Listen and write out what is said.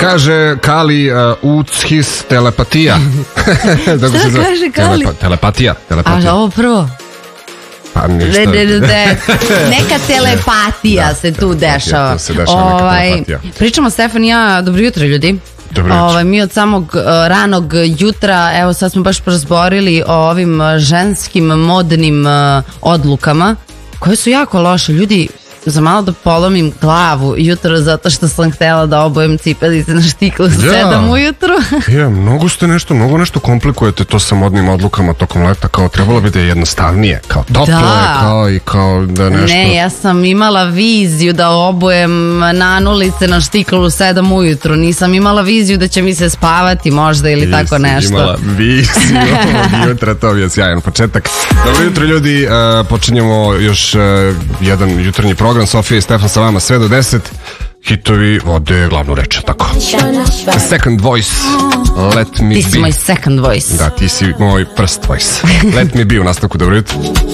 kaže Kali uchis telepatija. Šta kaže Kali? Telepatija. A ovo prvo? Pa ništa. Neka telepatija se tu dešava. Tu se dešava neka telepatija. Pričamo Stefan i ja, dobro jutro ljudi. Mi od samog ranog jutra, evo sad smo baš porazborili o ovim ženskim modnim odlukama koje su jako loše. Ljudi, za malo da polomim glavu jutro zato što sam htjela da obujem cipelice na štiklu 7 ujutru. Mnogo nešto komplikujete to sa modnim odlukama tokom leta, kao trebalo bi da je jednostavnije, kao toplo je, kao da nešto... Ne, ja sam imala viziju da obujem nanulice na štiklu 7 ujutru, nisam imala viziju da će mi se spavati možda ili tako nešto. Imala viziju ovog jutra, to bi je sjajan početak. Dobro jutro ljudi, počinjemo još jedan jutarnji program. Sofija i Stefan sa vama sve do 10. Hitovi vode glavnu reč, tako. Second voice. Let me be. Ti si moj second voice. Da, ti si moj first voice. Let me be u nastavku, dobro jutro.